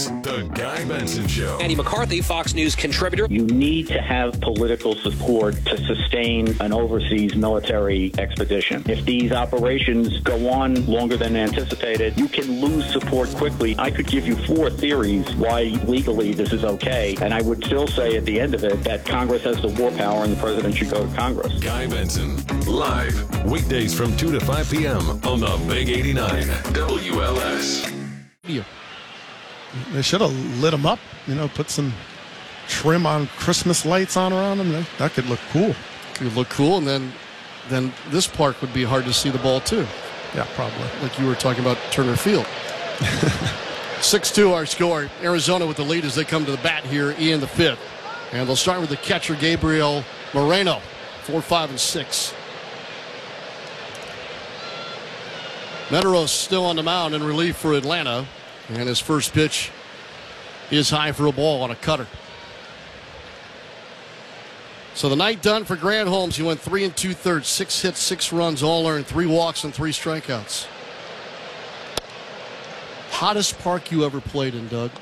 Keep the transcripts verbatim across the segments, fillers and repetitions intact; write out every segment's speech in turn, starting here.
The Guy Benson Show. Andy McCarthy, Fox News contributor. You need to have political support to sustain an overseas military expedition. If these operations go on longer than anticipated, you can lose support quickly. I could give you four theories why legally this is okay, and I would still say at the end of it that Congress has the war power and the president should go to Congress. Guy Benson, live, weekdays from two to five p.m. on the Big eighty-nine W L S. Yeah. They should have lit them up, you know, put some trim on Christmas lights on around them. That, that could look cool. Could look cool, and then then this park would be hard to see the ball, too. Yeah, probably. Like you were talking about Turner Field. six two our score. Arizona with the lead as they come to the bat here in the fifth. And they'll start with the catcher, Gabriel Moreno, four, five, and six. Medeiros still on the mound in relief for Atlanta. And his first pitch is high for a ball on a cutter. So the night done for Grant Holmes. He went three and two thirds, six hits, six runs, all earned, three walks and three strikeouts. Hottest park you ever played in, Doug?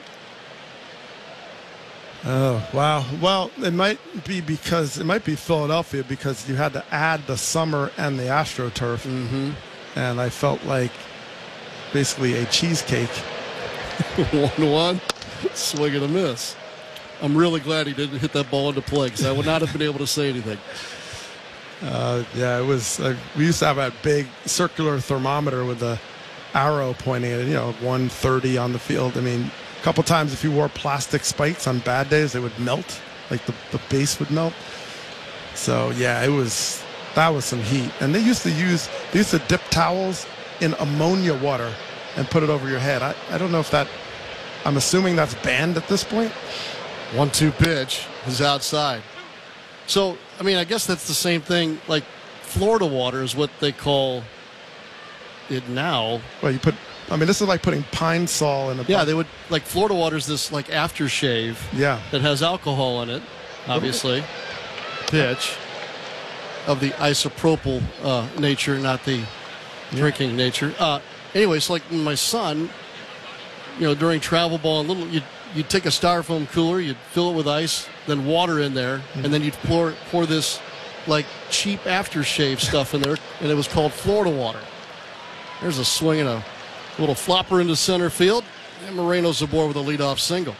Oh, wow. Well, it might be because it might be Philadelphia because you had to add the summer and the AstroTurf. Mm-hmm. And I felt like basically a cheesecake. one one, swing and a miss. I'm really glad he didn't hit that ball into play because I would not have been able to say anything. Uh, yeah, it was. Uh, we used to have a big circular thermometer with the arrow pointing at it, you know, one thirty on the field. I mean, a couple times if you wore plastic spikes on bad days, they would melt, like the, the base would melt. So, yeah, it was, that was some heat. And they used to use, they used to dip towels in ammonia water and put it over your head. I, I don't know if that, I'm assuming that's banned at this point. one two pitch is outside. So, I mean, I guess that's the same thing. Like, Florida water is what they call it now. Well, you put, I mean, this is like putting Pine Sol in a... Yeah, they would, like, Florida water is this, like, aftershave. Yeah. That has alcohol in it, obviously. Pitch of the isopropyl uh, nature, not the drinking nature. Uh, Anyway, so like my son, you know, during travel ball and little, you'd, you'd take a styrofoam cooler, you'd fill it with ice, then water in there, mm-hmm. and then you'd pour pour this like cheap aftershave stuff in there, and it was called Florida water. There's a swing and a little flopper into center field, and Moreno's aboard with a leadoff single.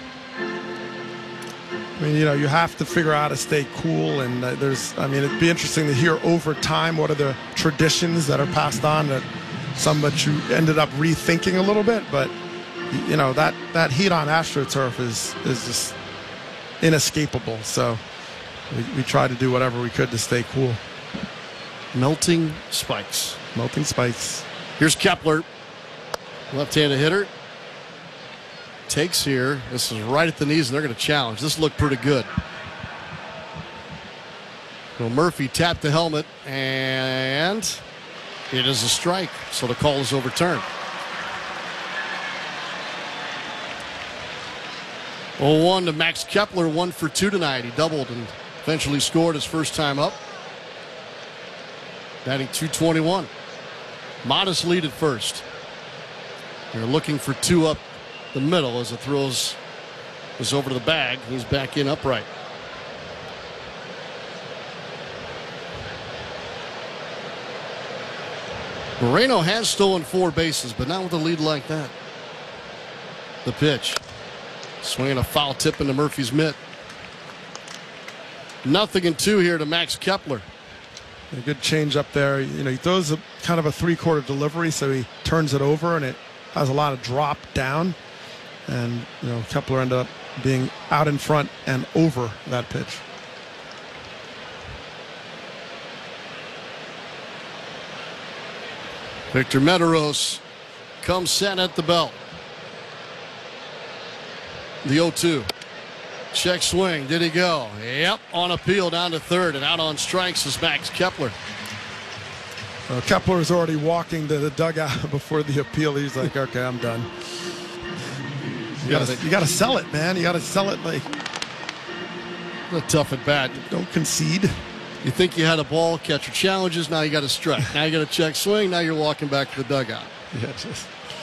I mean, you know, you have to figure out how to stay cool, and uh, there's, I mean, it'd be interesting to hear over time what are the traditions that are passed on that some that you ended up rethinking a little bit, but you know that that heat on AstroTurf is is just inescapable. So we, we tried to do whatever we could to stay cool. Melting spikes. Melting spikes. Here's Kepler, left-handed hitter. Takes here. This is right at the knees, and they're going to challenge. This looked pretty good. Well, Murphy tapped the helmet, and it is a strike, so the call is overturned. oh one to Max Kepler, one for two tonight. He doubled and eventually scored his first time up. Batting two twenty-one. Modest lead at first. They're looking for two up the middle as it throws is over to the bag. He's back in upright. Moreno has stolen four bases, but not with a lead like that. The pitch. Swinging a foul tip into Murphy's mitt. Nothing in two here to Max Kepler. A good change up there. You know, he throws a kind of a three-quarter delivery, so he turns it over, and it has a lot of drop down. And, you know, Kepler ended up being out in front and over that pitch. Victor Medeiros comes set at the belt. The oh two. Check swing. Did he go? Yep. On appeal down to third, and out on strikes is Max Kepler. Uh, Kepler is already walking to the dugout before the appeal. He's like, okay, I'm done. You gotta, you gotta sell it, man. You gotta sell it like. A tough at bat. Don't concede. You think you had a ball, catcher challenges, now you got a strike. Now you got a check swing, now you're walking back to the dugout. Yeah, just.